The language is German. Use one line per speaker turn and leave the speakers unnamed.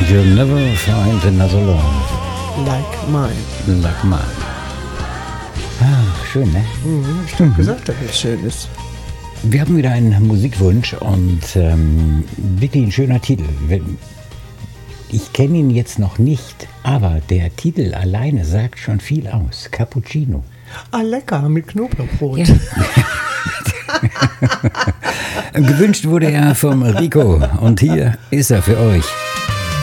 You'll never find another love
Like mine.
like mine. Ach, schön, ne?
Ich hab gesagt, dass es schön ist.
Wir haben wieder einen Musikwunsch und wirklich ein schöner Titel. Ich kenne ihn jetzt noch nicht, aber der Titel alleine sagt schon viel aus. Cappuccino.
Ah, lecker, mit Knoblauchbrot.
Ja. Gewünscht wurde er vom Rico und hier ist er für euch.